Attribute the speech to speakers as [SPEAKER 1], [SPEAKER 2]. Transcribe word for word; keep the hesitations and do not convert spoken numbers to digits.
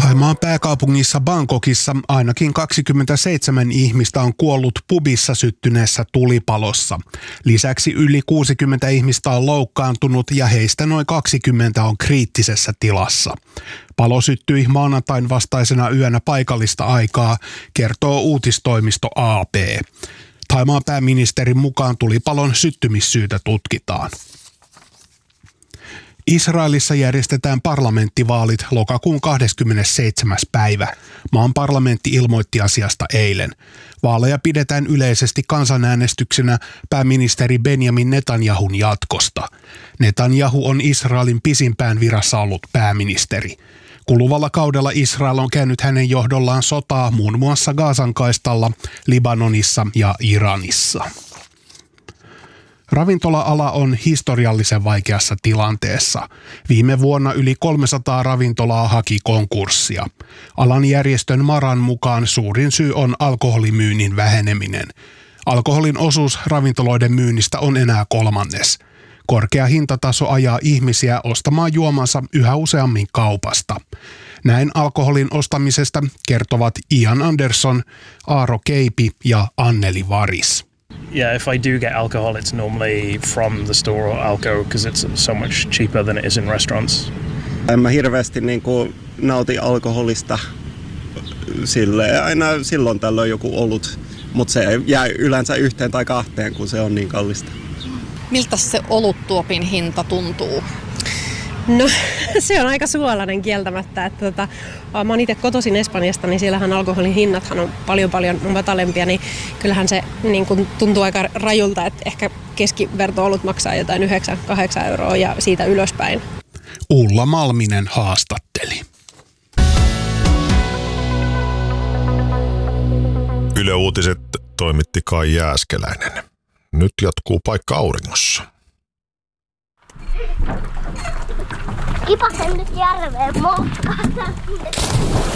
[SPEAKER 1] Thaimaan pääkaupungissa Bangkokissa ainakin kaksikymmentäseitsemän ihmistä on kuollut pubissa syttyneessä tulipalossa. Lisäksi yli kuusikymmentä ihmistä on loukkaantunut ja heistä noin kaksikymmentä on kriittisessä tilassa. Palo syttyi maanantain vastaisena yönä paikallista aikaa, kertoo uutistoimisto A P. Thaimaan pääministerin mukaan tulipalon syttymissyytä tutkitaan. Israelissa järjestetään parlamenttivaalit lokakuun kahdeskymmenesseitsemäs päivä. Maan parlamentti ilmoitti asiasta eilen. Vaaleja pidetään yleisesti kansanäänestyksenä pääministeri Benjamin Netanyahun jatkosta. Netanyahu on Israelin pisimpään virassa ollut pääministeri. Kuluvalla kaudella Israel on käynyt hänen johdollaan sotaa muun muassa Gazan kaistalla, Libanonissa ja Iranissa. Ravintola-ala on historiallisen vaikeassa tilanteessa. Viime vuonna yli kolmesataa ravintolaa haki konkurssia. Alan järjestön Maran mukaan suurin syy on alkoholimyynnin väheneminen. Alkoholin osuus ravintoloiden myynnistä on enää kolmannes. Korkea hintataso ajaa ihmisiä ostamaan juomansa yhä useammin kaupasta. Näin alkoholin ostamisesta kertovat Ian Anderson, Aaro Keipi ja Anneli Varis.
[SPEAKER 2] Yeah, if I do get alcohol, it's normally from the store or Alko because it's so much cheaper than it is in restaurants.
[SPEAKER 3] En mä hirveästi niin kuin nauti alkoholista silleen, aina silloin tällöin joku olut, mutta se jää yleensä yhteen tai kahteen, kun se on niin kallista.
[SPEAKER 4] Miltä se oluttuopin hinta tuntuu?
[SPEAKER 5] No se on aika suolainen kieltämättä. Että tota, mä oon itse kotoisin Espanjasta, niin siellähän alkoholin hinnathan on paljon paljon matalempia, niin kyllähän se niin kun tuntuu aika rajulta, että ehkä keskiverto-olut maksaa jotain yhdeksän kahdeksan euroa ja siitä ylöspäin.
[SPEAKER 1] Ulla Malminen haastatteli.
[SPEAKER 6] Yle Uutiset toimitti Kai Jääskeläinen. Nyt jatkuu Paikka auringossa.
[SPEAKER 7] Kipasen nyt järveen mokkata.